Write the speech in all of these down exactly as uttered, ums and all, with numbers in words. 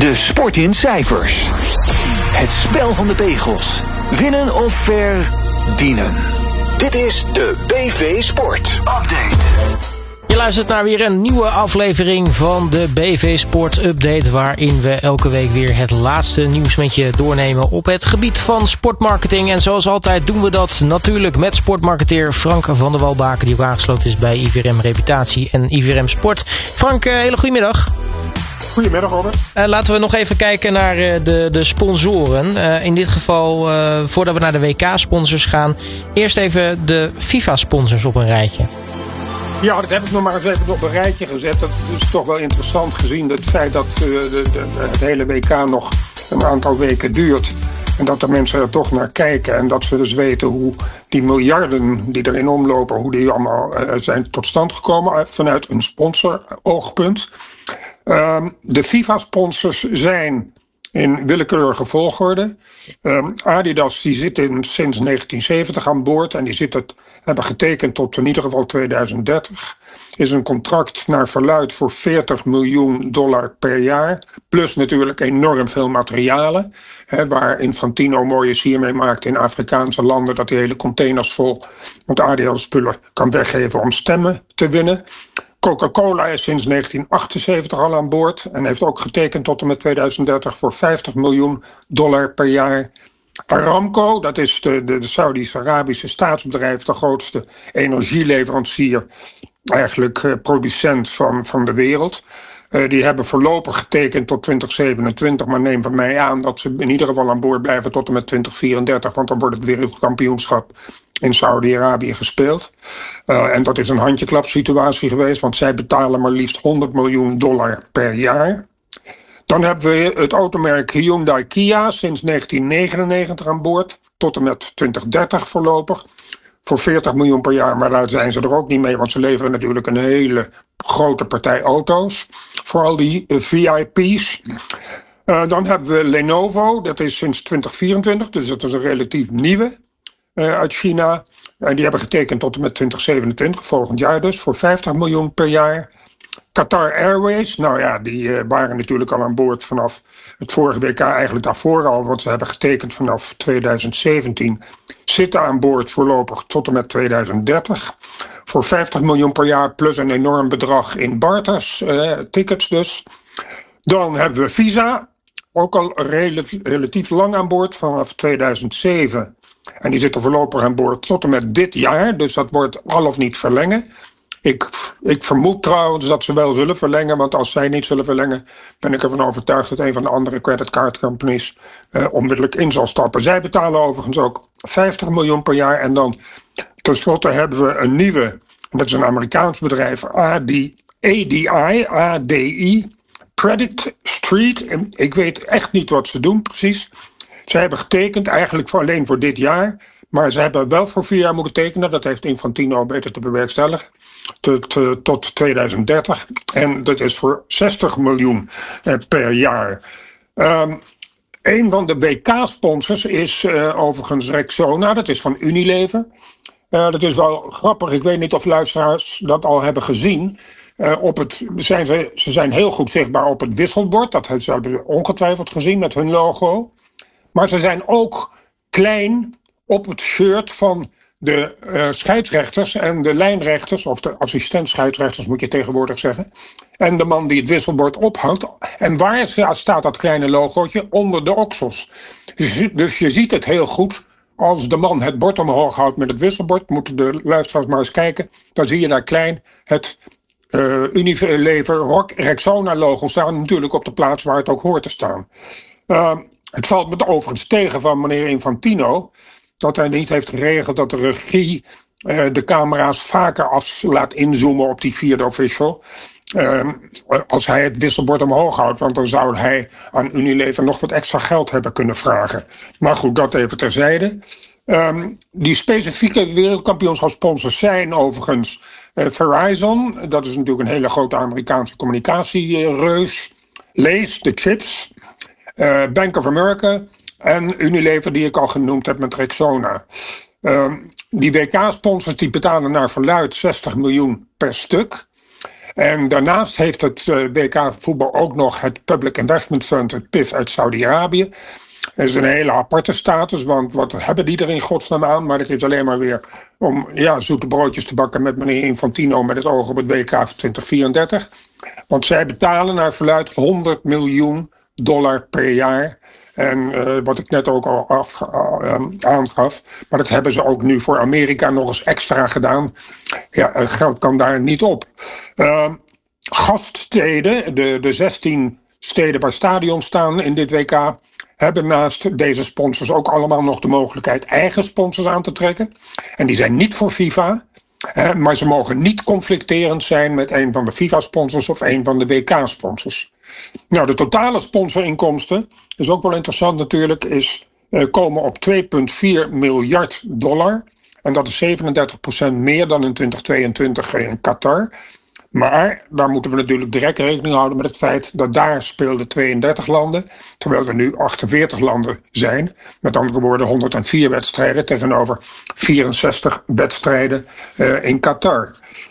De sport in cijfers. Het spel van de pegels. Winnen of verdienen. Dit is de B V Sport Update. Je luistert naar weer een nieuwe aflevering van de B V Sport Update, waarin we elke week weer het laatste nieuws met je doornemen op het gebied van sportmarketing. En zoals altijd doen we dat natuurlijk met sportmarketeer Frank van der Walbaken, die ook aangesloten is bij I V R M Reputatie en I V R M Sport. Frank, hele goedemiddag. Goedemiddag, Robert. Uh, laten we nog even kijken naar uh, de, de sponsoren. Uh, in dit geval, uh, voordat we naar de W K-sponsors gaan, eerst even de FIFA-sponsors op een rijtje. Ja, dat heb ik nog maar eens even op een rijtje gezet. Dat is toch wel interessant gezien het feit dat uh, de, de, het hele W K nog een aantal weken duurt. En dat de mensen er toch naar kijken. En dat ze dus weten hoe die miljarden die erin omlopen, hoe die allemaal uh, zijn tot stand gekomen vanuit een sponsor-oogpunt. Um, de FIFA-sponsors zijn in willekeurige volgorde. Um, Adidas die zit in, sinds negentien zeventig aan boord en die zit het, hebben getekend tot in ieder geval tweeduizend dertig. Is een contract naar verluidt voor veertig miljoen dollar per jaar. Plus natuurlijk enorm veel materialen. Hè, waar Infantino mooie sier mee maakt in Afrikaanse landen. Dat hij hele containers vol met Adidas spullen kan weggeven om stemmen te winnen. Coca-Cola is sinds negentien achtenzeventig al aan boord en heeft ook getekend tot en met tweeduizend dertig voor vijftig miljoen dollar per jaar. Aramco, dat is de, de, de Saudi-Arabische staatsbedrijf, de grootste energieleverancier, eigenlijk uh, producent van, van de wereld. Uh, die hebben voorlopig getekend tot twintig zevenentwintig, maar neem van mij aan dat ze in ieder geval aan boord blijven tot en met twintig vierendertig, want dan wordt het wereldkampioenschap in Saudi-Arabië gespeeld. Uh, en dat is een handjeklapsituatie geweest, want zij betalen maar liefst honderd miljoen dollar per jaar. Dan hebben we het automerk Hyundai Kia sinds negentien negenennegentig aan boord, tot en met twintig dertig voorlopig. Voor veertig miljoen per jaar, maar daar zijn ze er ook niet mee, want ze leveren natuurlijk een hele grote partij auto's. Vooral die uh, V I P's. Uh, dan hebben we Lenovo, dat is sinds twintig vierentwintig, dus dat is een relatief nieuwe uh, uit China. En die hebben getekend tot en met twintig zevenentwintig, volgend jaar dus, voor vijftig miljoen per jaar. Qatar Airways, nou ja, die uh, waren natuurlijk al aan boord vanaf het vorige W K, eigenlijk daarvoor al, want ze hebben getekend vanaf tweeduizend zeventien. Zitten aan boord voorlopig tot en met tweeduizend dertig. Voor vijftig miljoen per jaar plus een enorm bedrag in barters, uh, tickets dus. Dan hebben we Visa, ook al relatief, relatief lang aan boord, vanaf tweeduizend zeven. En die zitten voorlopig aan boord tot en met dit jaar, dus dat wordt al of niet verlengen. Ik, ik vermoed trouwens dat ze wel zullen verlengen, want als zij niet zullen verlengen, ben ik ervan overtuigd dat een van de andere creditcard companies uh, onmiddellijk in zal stappen. Zij betalen overigens ook vijftig miljoen per jaar. En dan tenslotte hebben we een nieuwe, dat is een Amerikaans bedrijf, A D I, A D I, Credit Street. En ik weet echt niet wat ze doen precies. Ze hebben getekend eigenlijk voor alleen voor dit jaar. Maar ze hebben wel voor vier jaar moeten tekenen. Dat heeft Infantino beter te bewerkstelligen. Tot, uh, tot tweeduizend dertig. En dat is voor zestig miljoen uh, per jaar. Um, een van de W K-sponsors is uh, overigens Rexona. Dat is van Unilever. Uh, dat is wel grappig. Ik weet niet of luisteraars dat al hebben gezien. Uh, op het, zijn ze, ze zijn heel goed zichtbaar op het wisselbord. Dat hebben ze ongetwijfeld gezien met hun logo. Maar ze zijn ook klein op het shirt van de uh, scheidsrechters en de lijnrechters, of de assistent-scheidsrechters moet je tegenwoordig zeggen. En de man die het wisselbord ophangt. En waar staat dat kleine logootje? Onder de oksels. Dus, dus je ziet het heel goed. Als de man het bord omhoog houdt met het wisselbord, moeten de luisteraars maar eens kijken. Dan zie je daar klein het uh, Unilever Rock Rexona logo staan. Natuurlijk op de plaats waar het ook hoort te staan. Uh, het valt me overigens tegen van meneer Infantino dat hij niet heeft geregeld dat de regie uh, de camera's vaker af laat inzoomen op die vierde official. Uh, als hij het wisselbord omhoog houdt, want dan zou hij aan Unilever nog wat extra geld hebben kunnen vragen. Maar goed, dat even terzijde. Um, die specifieke wereldkampioenschapssponsors zijn overigens uh, Verizon, dat is natuurlijk een hele grote Amerikaanse communicatiereus. Lays, de chips, uh, Bank of America en Unilever, die ik al genoemd heb met Rexona. Uh, die W K-sponsors die betalen naar verluidt zestig miljoen per stuk. En daarnaast heeft het uh, W K voetbal ook nog het Public Investment Fund, het P I F uit Saudi-Arabië. Dat is een hele aparte status, want wat hebben die er in godsnaam aan? Maar dat is alleen maar weer om ja, zoete broodjes te bakken met meneer Infantino met het oog op het W K van twintig vierendertig. Want zij betalen naar verluidt honderd miljoen dollar per jaar. En uh, wat ik net ook al af, uh, aangaf, maar dat hebben ze ook nu voor Amerika nog eens extra gedaan. Ja, het geld kan daar niet op. Uh, gaststeden, de, de zestien steden waar stadions staan in dit W K, hebben naast deze sponsors ook allemaal nog de mogelijkheid eigen sponsors aan te trekken. En die zijn niet voor FIFA, hè, maar ze mogen niet conflicterend zijn met een van de FIFA-sponsors of een van de W K-sponsors. Nou, de totale sponsorinkomsten, is ook wel interessant natuurlijk, is, uh, komen op twee komma vier miljard dollar. En dat is zevenendertig procent meer dan in twintig tweeëntwintig in Qatar. Maar daar moeten we natuurlijk direct rekening houden met het feit dat daar speelden tweeëndertig landen, terwijl er nu achtenveertig landen zijn. Met andere woorden honderdvier wedstrijden tegenover vierenzestig wedstrijden uh, in Qatar.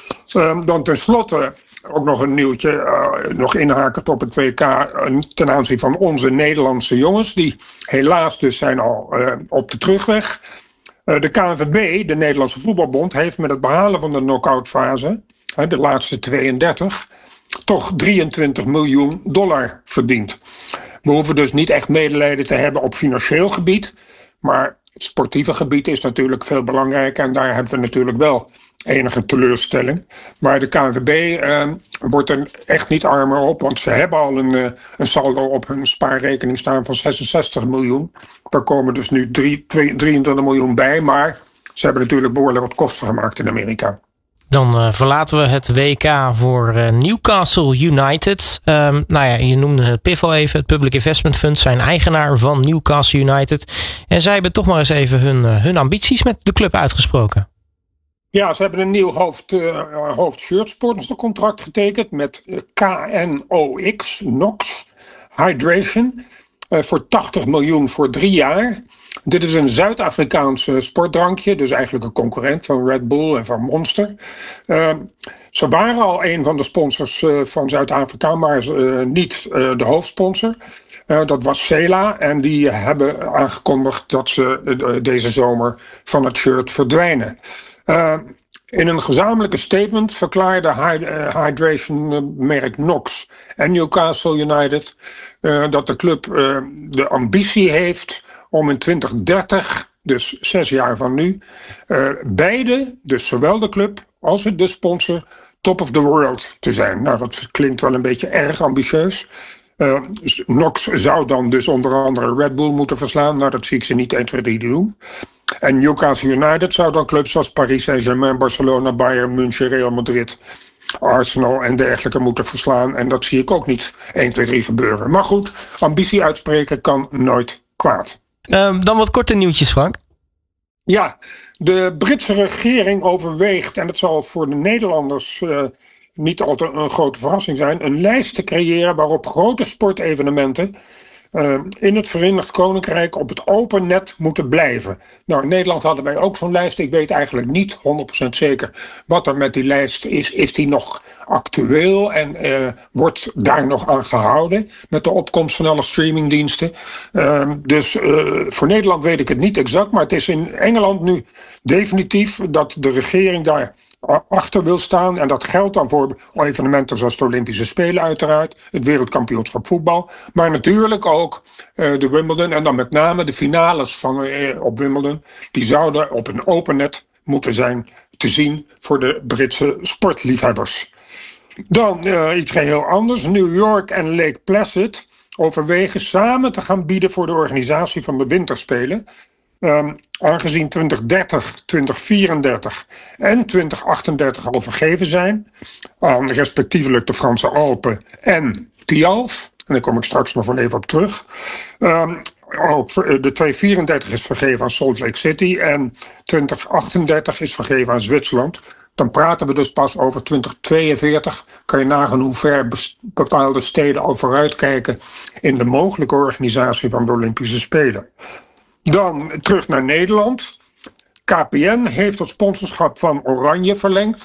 Uh, dan tenslotte ook nog een nieuwtje, uh, nog inhakend op het W K uh, ten aanzien van onze Nederlandse jongens. Die helaas dus zijn al uh, op de terugweg. Uh, de K N V B, de Nederlandse Voetbalbond, heeft met het behalen van de knock-out fase, uh, de laatste tweeëndertig, toch drieëntwintig miljoen dollar verdiend. We hoeven dus niet echt medelijden te hebben op financieel gebied, maar het sportieve gebied is natuurlijk veel belangrijker en daar hebben we natuurlijk wel enige teleurstelling. Maar de K N V B uh, wordt er echt niet armer op, want ze hebben al een, uh, een saldo op hun spaarrekening staan van zesenzestig miljoen. Daar komen dus nu drie, twee, drieëntwintig miljoen bij, maar ze hebben natuurlijk behoorlijk wat kosten gemaakt in Amerika. Dan uh, verlaten we het W K voor uh, Newcastle United. Um, nou ja, je noemde het P I F al even, het Public Investment Fund, zijn eigenaar van Newcastle United. En zij hebben toch maar eens even hun, uh, hun ambities met de club uitgesproken. Ja, ze hebben een nieuw hoofd, uh, hoofd shirtsponsorcontract getekend met K N O X, Knox Hydration, uh, voor tachtig miljoen voor drie jaar. Dit is een Zuid-Afrikaanse sportdrankje, dus eigenlijk een concurrent van Red Bull en van Monster. Uh, ze waren al een van de sponsors uh, van Zuid-Afrika, maar uh, niet uh, de hoofdsponsor. Uh, dat was Sela en die hebben aangekondigd dat ze uh, deze zomer van het shirt verdwijnen. Uh, in een gezamenlijke statement verklaarde hydration-merk Knox en Newcastle United uh, dat de club uh, de ambitie heeft om in twintig dertig, dus zes jaar van nu, uh, beide, dus zowel de club als de sponsor, top of the world te zijn. Nou, dat klinkt wel een beetje erg ambitieus. Uh, Knox zou dan dus onder andere Red Bull moeten verslaan. Nou, dat zie ik ze niet één, twee, drie doen. En Newcastle United zou dan clubs zoals Paris Saint-Germain, Barcelona, Bayern München, Real Madrid, Arsenal en dergelijke moeten verslaan. En dat zie ik ook niet één, twee, drie gebeuren. Maar goed, ambitie uitspreken kan nooit kwaad. Uh, dan wat korte nieuwtjes, Frank. Ja, de Britse regering overweegt, en het zal voor de Nederlanders uh, niet altijd een grote verrassing zijn, een lijst te creëren waarop grote sportevenementen uh, in het Verenigd Koninkrijk op het open net moeten blijven. Nou, in Nederland hadden wij ook zo'n lijst. Ik weet eigenlijk niet honderd procent zeker wat er met die lijst is. Is die nog actueel en uh, wordt daar nog aan gehouden met de opkomst van alle streamingdiensten? Uh, dus uh, voor Nederland weet ik het niet exact, maar het is in Engeland nu definitief dat de regering daar achter wil staan. En dat geldt dan voor evenementen zoals de Olympische Spelen uiteraard, het wereldkampioenschap voetbal, maar natuurlijk ook uh, de Wimbledon en dan met name de finales van, uh, op Wimbledon. Die zouden op een open net moeten zijn te zien voor de Britse sportliefhebbers. Dan uh, iets heel anders. New York en Lake Placid overwegen samen te gaan bieden voor de organisatie van de winterspelen. Um, aangezien twintig dertig, twintig vierendertig en twintig achtendertig al vergeven zijn aan respectievelijk de Franse Alpen en Tialf, en daar kom ik straks nog wel even op terug. Um, ook de tweehonderd vierendertig is vergeven aan Salt Lake City en twintig achtendertig is vergeven aan Zwitserland. Dan praten we dus pas over twintig tweeënveertig. Kan je nagaan hoe ver bepaalde steden al vooruitkijken in de mogelijke organisatie van de Olympische Spelen. Dan terug naar Nederland. K P N heeft het sponsorschap van Oranje verlengd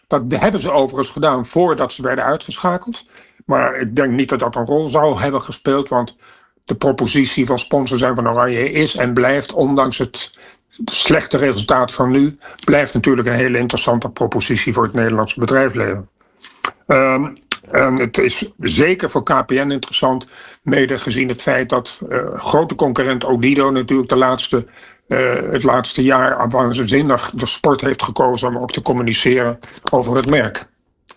Dat hebben ze overigens gedaan voordat ze werden uitgeschakeld. Maar ik denk niet dat dat een rol zou hebben gespeeld. Want de propositie van sponsor zijn van Oranje is en blijft, ondanks het slechte resultaat van nu, blijft natuurlijk een hele interessante propositie voor het Nederlandse bedrijfsleven. Um, en het is zeker voor K P N interessant, mede gezien het feit dat uh, grote concurrent Odido natuurlijk de laatste, uh, het laatste jaar waanzinnig de sport heeft gekozen om ook te communiceren over het merk.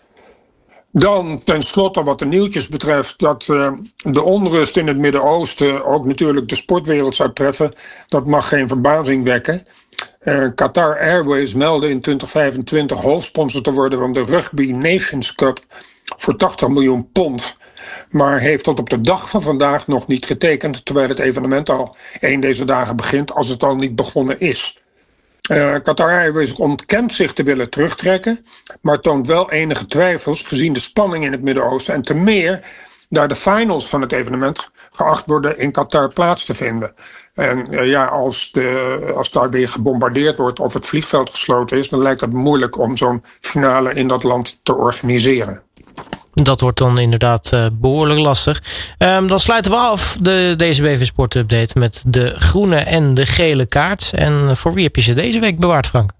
Dan tenslotte wat de nieuwtjes betreft, dat uh, de onrust in het Midden-Oosten ook natuurlijk de sportwereld zou treffen. Dat mag geen verbazing wekken. Uh, Qatar Airways meldde in twintig vijfentwintig hoofdsponsor te worden van de Rugby Nations Cup voor tachtig miljoen pond. Maar heeft tot op de dag van vandaag nog niet getekend, terwijl het evenement al één deze dagen begint, als het al niet begonnen is. Uh, Qatar Airways ontkent zich te willen terugtrekken, maar toont wel enige twijfels gezien de spanning in het Midden-Oosten en te meer daar de finals van het evenement geacht worden in Qatar plaats te vinden. En uh, ja, als, de, als daar weer gebombardeerd wordt of het vliegveld gesloten is, dan lijkt het moeilijk om zo'n finale in dat land te organiseren. Dat wordt dan inderdaad uh, behoorlijk lastig. Um, dan sluiten we af de, deze B V Sport Update met de groene en de gele kaart. En voor wie heb je ze deze week bewaard, Frank?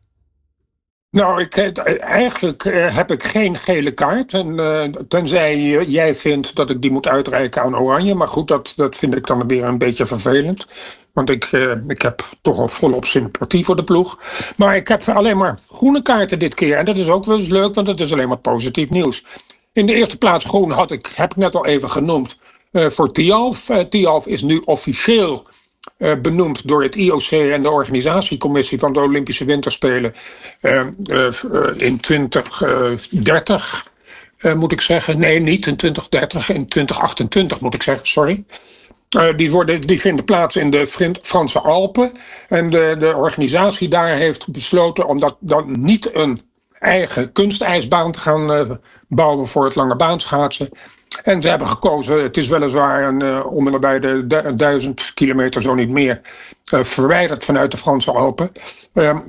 Nou, ik, eigenlijk uh, heb ik geen gele kaart. En, uh, tenzij jij vindt dat ik die moet uitreiken aan Oranje. Maar goed, dat, dat vind ik dan weer een beetje vervelend. Want ik, uh, ik heb toch al volop sympathie voor de ploeg. Maar ik heb alleen maar groene kaarten dit keer. En dat is ook wel eens leuk, want dat is alleen maar positief nieuws. In de eerste plaats groen had ik, heb ik net al even genoemd, uh, voor Tialf. Uh, Tialf is nu officieel uh, benoemd door het I O C en de organisatiecommissie van de Olympische Winterspelen uh, uh, in twintig dertig, uh, moet ik zeggen. Nee, niet in twintig dertig, in twintig achtentwintig moet ik zeggen, sorry. Uh, die, worden, die vinden plaats in de Franse Alpen. En de, de organisatie daar heeft besloten om dat dan niet een eigen kunstijsbaan te gaan uh, bouwen voor het lange baanschaatsen. En ze hebben gekozen, het is weliswaar een, uh, om en nabij de du- duizend kilometer, zo niet meer, uh, verwijderd vanuit de Franse Alpen. Uh,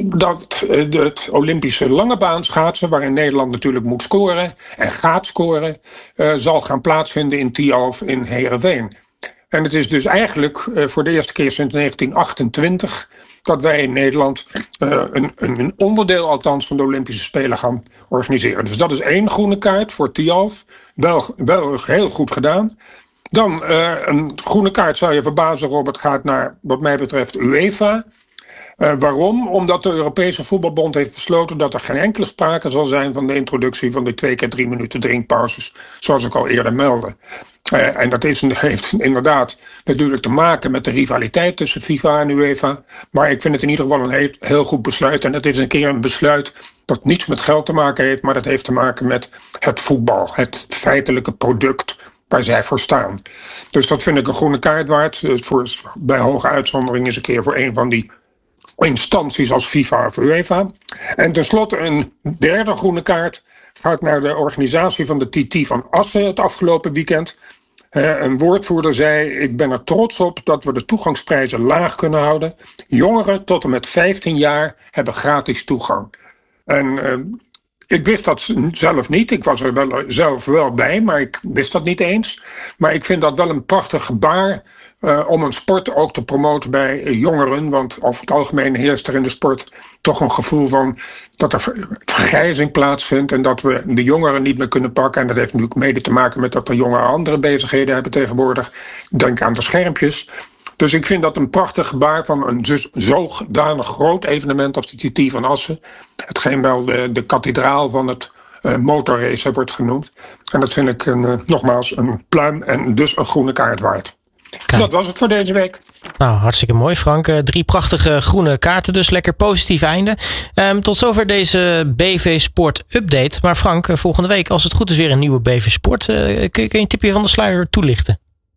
dat uh, het Olympische lange baanschaatsen, waarin Nederland natuurlijk moet scoren en gaat scoren, uh, zal gaan plaatsvinden in Tialf in Heerenveen. En het is dus eigenlijk uh, voor de eerste keer sinds negentien achtentwintig... dat wij in Nederland uh, een, een onderdeel althans van de Olympische Spelen gaan organiseren. Dus dat is één groene kaart voor Tialf. Wel, wel heel goed gedaan. Dan uh, een groene kaart, zou je verbazen, Robert, gaat naar wat mij betreft UEFA. Uh, waarom? Omdat de Europese Voetbalbond heeft besloten dat er geen enkele sprake zal zijn van de introductie van de twee keer drie minuten drinkpauzes, zoals ik al eerder meldde. Uh, en dat is, heeft inderdaad natuurlijk te maken met de rivaliteit tussen FIFA en UEFA. Maar ik vind het in ieder geval een heel, heel goed besluit. En het is een keer een besluit dat niets met geld te maken heeft, maar dat heeft te maken met het voetbal, het feitelijke product waar zij voor staan. Dus dat vind ik een groene kaart waard. Dus voor, bij hoge uitzondering is een keer voor een van die instanties als FIFA of UEFA. En tenslotte een derde groene kaart gaat naar de organisatie van de T T van Assen het afgelopen weekend. Uh, een woordvoerder zei: ik ben er trots op dat we de toegangsprijzen laag kunnen houden. Jongeren tot en met vijftien jaar hebben gratis toegang. En uh, ik wist dat zelf niet. Ik was er wel, zelf wel bij, maar ik wist dat niet eens. Maar ik vind dat wel een prachtig gebaar uh, om een sport ook te promoten bij jongeren. Want over het algemeen heerst er in de sport toch een gevoel van dat er vergrijzing plaatsvindt en dat we de jongeren niet meer kunnen pakken. En dat heeft natuurlijk mede te maken met dat de jongeren andere bezigheden hebben tegenwoordig. Denk aan de schermpjes. Dus ik vind dat een prachtig gebaar van een zodanig groot evenement als de T T van Assen. Hetgeen wel de, de kathedraal van het uh, motorracen wordt genoemd. En dat vind ik een, uh, nogmaals een pluim en dus een groene kaart waard. Kijk. Dat was het voor deze week. Nou, hartstikke mooi, Frank. Uh, drie prachtige groene kaarten, dus lekker positief einde. Um, tot zover deze B V Sport Update. Maar Frank, uh, volgende week, als het goed is, weer een nieuwe B V Sport. Uh, kun, kun je een tipje van de sluier toelichten?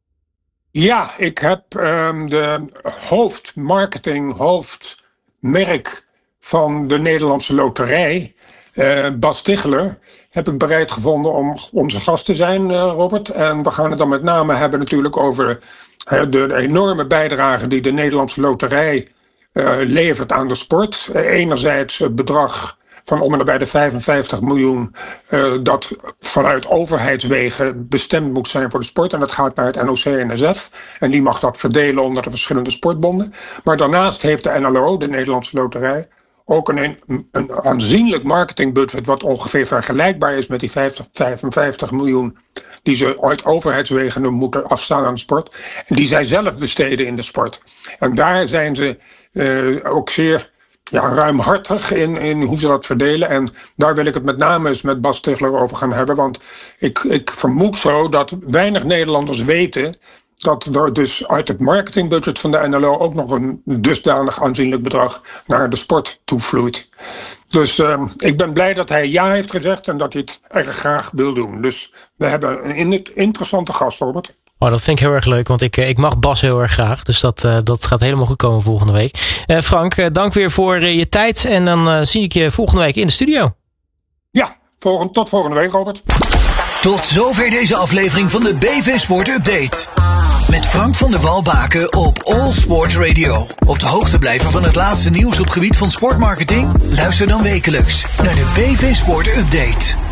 Ja, ik heb um, de hoofdmarketing, hoofdmerk van de Nederlandse Loterij, uh, Bas Ticheler, heb ik bereid gevonden om onze gast te zijn, uh, Robert. En we gaan het dan met name hebben natuurlijk over uh, de enorme bijdrage die de Nederlandse Loterij uh, levert aan de sport. Uh, enerzijds het bedrag van om en nabij de vijfenvijftig miljoen uh, dat vanuit overheidswegen bestemd moet zijn voor de sport. En dat gaat naar het N O C N S F. En die mag dat verdelen onder de verschillende sportbonden. Maar daarnaast heeft de N L R O, de Nederlandse Loterij, ook een, een aanzienlijk marketingbudget wat ongeveer vergelijkbaar is met die vijftig, vijfenvijftig miljoen die ze uit overheidswegen moeten afstaan aan de sport. En die zij zelf besteden in de sport. En daar zijn ze uh, ook zeer ja, ruimhartig in, in hoe ze dat verdelen. En daar wil ik het met name eens met Bas Stigler over gaan hebben. Want ik, ik vermoed zo dat weinig Nederlanders weten dat er dus uit het marketingbudget van de N L O ook nog een dusdanig aanzienlijk bedrag naar de sport toevloeit. Dus uh, ik ben blij dat hij ja heeft gezegd en dat hij het erg graag wil doen. Dus we hebben een interessante gast, Robert. Oh, dat vind ik heel erg leuk, want ik, ik mag Bas heel erg graag. Dus dat, uh, dat gaat helemaal goed komen volgende week. Uh, Frank, uh, dank weer voor uh, je tijd en dan uh, zie ik je volgende week in de studio. Ja, volgende, tot volgende week, Robert. Tot zover deze aflevering van de B V Sport Update. Met Frank van der Walbaken op All Sports Radio. Op de hoogte blijven van het laatste nieuws op gebied van sportmarketing? Luister dan wekelijks naar de B V Sport Update.